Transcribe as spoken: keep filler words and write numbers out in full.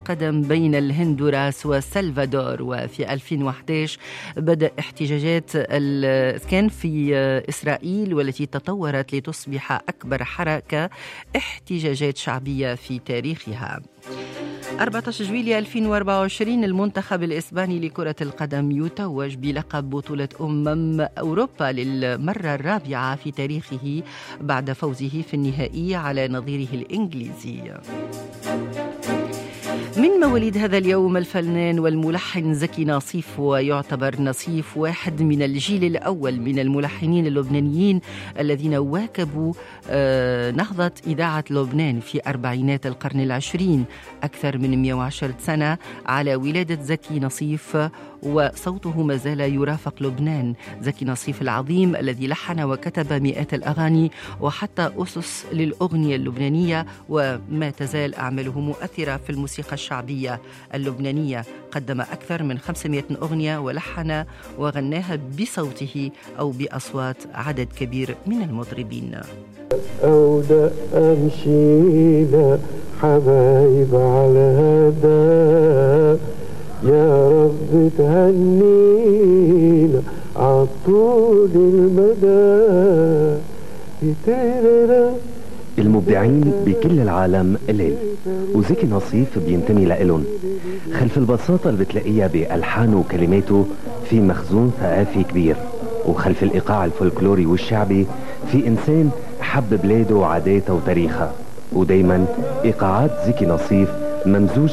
القدم بين الهندوراس وسلفادور. وفي ألفين وأحد عشر بدأ احتجاجات الإسكان في إسرائيل، والتي تطورت لتصبح أكبر حركة احتجاجات شعبية في تاريخها. أربعة عشر جويلية ألفين وأربعة وعشرين المنتخب الإسباني لكرة القدم يتوج بلقب بطولة أمم أوروبا للمرة الرابعة في تاريخه بعد فوزه في النهائي على نظيره الإنجليزي. من مواليد هذا اليوم الفنان والملحن زكي ناصيف، ويعتبر ناصيف واحد من الجيل الأول من الملحنين اللبنانيين الذين واكبوا نهضة إذاعة لبنان في أربعينات القرن العشرين، أكثر من مئة وعشرة سنة على ولادة زكي ناصيف، وصوته ما زال يرافق لبنان. زكي ناصيف العظيم الذي لحن وكتب مئات الأغاني وحتى أسس للأغنية اللبنانية، وما تزال أعماله مؤثرة في الموسيقى الشعبية اللبنانية. قدم أكثر من خمسمئة أغنية ولحن وغناها بصوته أو بأصوات عدد كبير من المطربين. أودأ أمشينا حبايب على هذا، يا رب تهنينا عطول المدى. المبدعين بكل العالم قليل، وزكي ناصيف بينتمي لإلن. خلف البساطة اللي بتلاقيها بألحانه وكلماته في مخزون ثقافي كبير، وخلف الإيقاع الفولكلوري والشعبي في إنسان حب بلاده وعاداتها وتاريخها. ودايما إيقاعات زكي ناصيف ممزوج